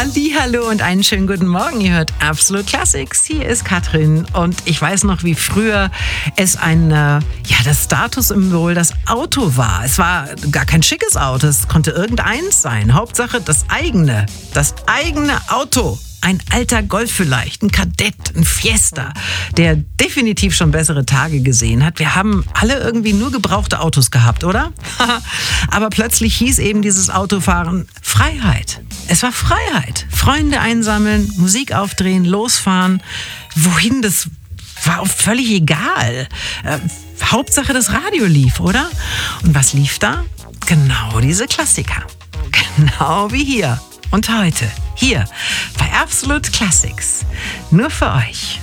Hallihallo und einen schönen guten Morgen. Ihr hört Absolute Classics. Hier ist Katrin und ich weiß noch, wie früher es das Statussymbol, das Auto war. Es war gar kein schickes Auto, es konnte irgendeins sein. Hauptsache das eigene Auto. Ein alter Golf vielleicht, ein Kadett, ein Fiesta, der definitiv schon bessere Tage gesehen hat. Wir haben alle irgendwie nur gebrauchte Autos gehabt, oder? Aber plötzlich hieß eben dieses Autofahren Freiheit. Es war Freiheit. Freunde einsammeln, Musik aufdrehen, losfahren. Wohin, das war auch völlig egal. Hauptsache das Radio lief, oder? Und was lief da? Genau diese Klassiker. Genau wie hier. Und heute, hier, bei Absolute Classics. Nur für euch.